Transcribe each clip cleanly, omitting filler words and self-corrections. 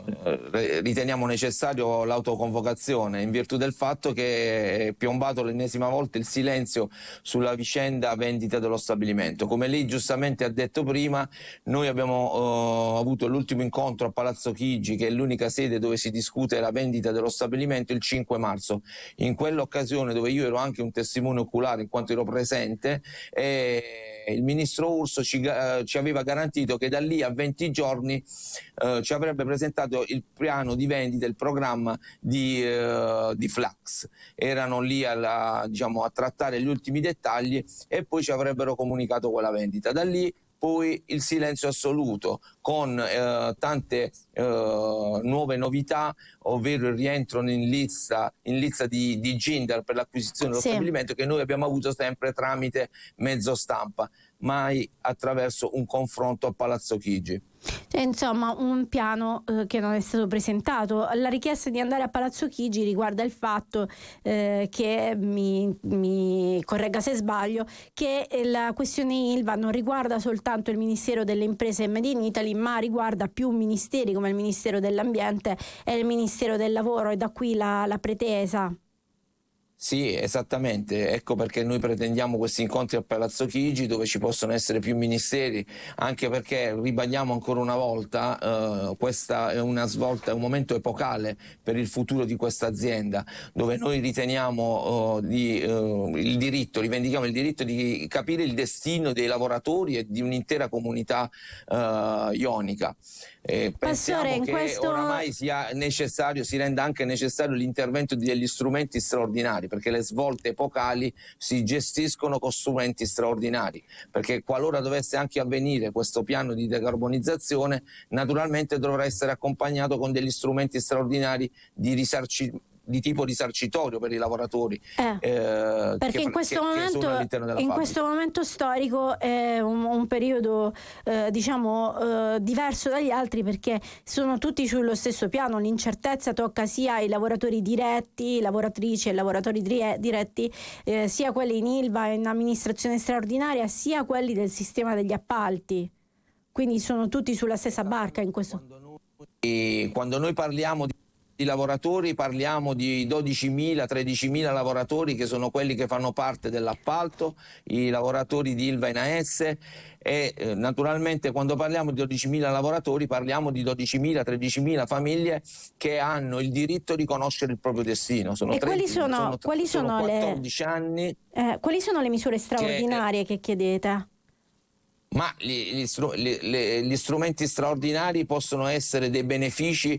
riteniamo necessario l'autoconvocazione in virtù del fatto che è piombato l'ennesima volta il silenzio sulla vicenda vendita dello stabilimento. Come lei giustamente ha detto prima, noi abbiamo avuto l'ultimo incontro a Palazzo Chigi, che è l'unica sede dove si discute la vendita dello stabilimento, il 5 marzo. In quell'occasione, dove io ero anche un testimone oculare in quanto ero presente, il ministro Urso ci aveva garantito che da lì a 20 giorni ci avrebbe presentato il piano di vendita, il programma di Flax. Erano lì a trattare gli ultimi dettagli e poi ci avrebbero comunicato quella vendita. Da lì poi il silenzio assoluto, con tante nuove novità, ovvero il rientro in lizza di Jindal per l'acquisizione dello stabilimento, che noi abbiamo avuto sempre tramite mezzo stampa, mai attraverso un confronto a Palazzo Chigi. Insomma, un piano che non è stato presentato. La richiesta di andare a Palazzo Chigi riguarda il fatto che, mi corregga se sbaglio, che la questione Ilva non riguarda soltanto il Ministero delle Imprese e Made in Italy, ma riguarda più ministeri come il Ministero dell'Ambiente e il Ministero del Lavoro, e da qui la pretesa. Sì, esattamente, ecco perché noi pretendiamo questi incontri a Palazzo Chigi, dove ci possono essere più ministeri, anche perché ribadiamo ancora una volta, questa è una svolta, è un momento epocale per il futuro di questa azienda, dove noi riteniamo rivendichiamo il diritto di capire il destino dei lavoratori e di un'intera comunità ionica. Pensiamo che oramai sia necessario, si renda anche necessario l'intervento degli strumenti straordinari, perché le svolte epocali si gestiscono con strumenti straordinari, perché qualora dovesse anche avvenire questo piano di decarbonizzazione, naturalmente dovrà essere accompagnato con degli strumenti straordinari di tipo risarcitorio per i lavoratori, perché in questo momento storico è un periodo diverso dagli altri, perché sono tutti sullo stesso piano. L'incertezza tocca sia i lavoratori diretti, lavoratrici e lavoratori diretti, sia quelli in Ilva in amministrazione straordinaria, sia quelli del sistema degli appalti, quindi sono tutti sulla stessa barca in questo. Quando noi parliamo di lavoratori, parliamo di 12.000, 13.000 lavoratori, che sono quelli che fanno parte dell'appalto, i lavoratori di Ilva in AS, e naturalmente quando parliamo di 12.000 lavoratori parliamo di 12.000, 13.000 famiglie che hanno il diritto di conoscere il proprio destino. Sono 14 anni. Quali sono le misure straordinarie che chiedete? Ma gli strumenti straordinari possono essere dei benefici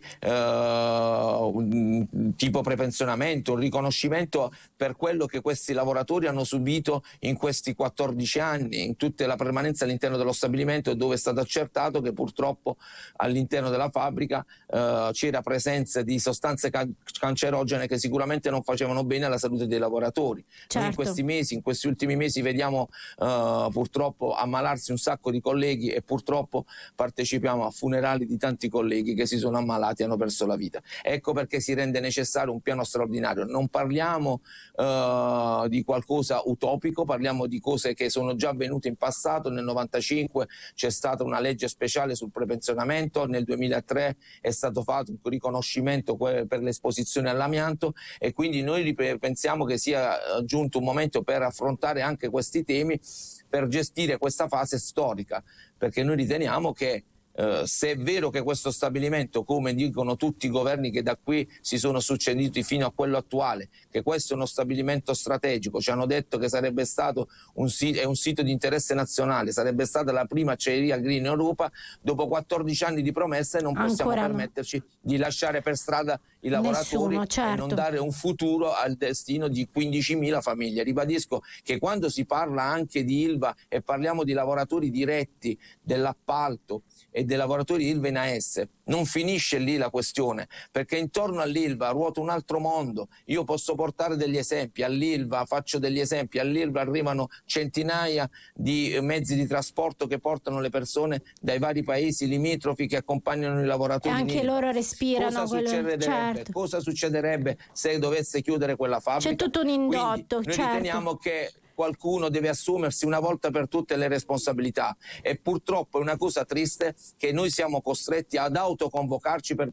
tipo prepensionamento, un riconoscimento per quello che questi lavoratori hanno subito in questi 14 anni, in tutta la permanenza all'interno dello stabilimento, dove è stato accertato che purtroppo all'interno della fabbrica c'era presenza di sostanze cancerogene che sicuramente non facevano bene alla salute dei lavoratori. Certo. Noi in questi ultimi mesi vediamo purtroppo ammalarsi un sacco di colleghi, e purtroppo partecipiamo a funerali di tanti colleghi che si sono ammalati e hanno perso la vita. Ecco perché si rende necessario un piano straordinario. Non parliamo di qualcosa utopico, parliamo di cose che sono già avvenute in passato. Nel 95 c'è stata una legge speciale sul prepensionamento, nel 2003 è stato fatto un riconoscimento per l'esposizione all'amianto, e quindi noi pensiamo che sia giunto un momento per affrontare anche questi temi, per gestire questa fase storica, perché noi riteniamo che se è vero che questo stabilimento, come dicono tutti i governi che da qui si sono succeduti fino a quello attuale, che questo è uno stabilimento strategico, ci hanno detto che sarebbe stato un sito di interesse nazionale, sarebbe stata la prima acciaieria green in Europa, dopo 14 anni di promesse non possiamo permetterci di lasciare per strada i lavoratori e non dare un futuro al destino di 15.000 famiglie. Ribadisco che quando si parla anche di Ilva e parliamo di lavoratori diretti dell'appalto e dei lavoratori Ilva in AS, non finisce lì la questione, perché intorno all'Ilva ruota un altro mondo. Io posso portare degli esempi, faccio degli esempi, all'Ilva arrivano centinaia di mezzi di trasporto che portano le persone dai vari paesi limitrofi, che accompagnano i lavoratori. E anche loro respirano. Cosa succederebbe se dovesse chiudere quella fabbrica? C'è tutto un indotto. Quindi noi riteniamo che qualcuno deve assumersi una volta per tutte le responsabilità, e purtroppo è una cosa triste che noi siamo costretti ad autoconvocarci per